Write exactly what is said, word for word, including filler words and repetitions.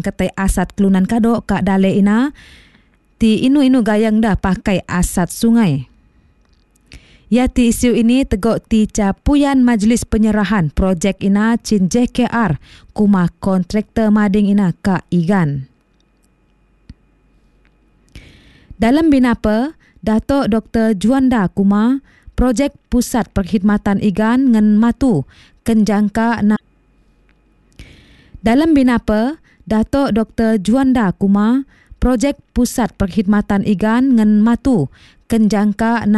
ketai asat kelunan kado kak dale ina ti inu-inu gayang dah pakai asat sungai. Ya ti isu ini tegok ti capuyan majlis penyerahan projek ina cin J K R kuma kontraktor mading ina kak Igan. Dalam binapa, Datuk Doktor Juanda kuma projek pusat perkhidmatan Igan ngan matu kenjangka na Dalam binapa, Datuk Doktor Juanda kuma projek pusat perkhidmatan Igan ngan matu kenjangka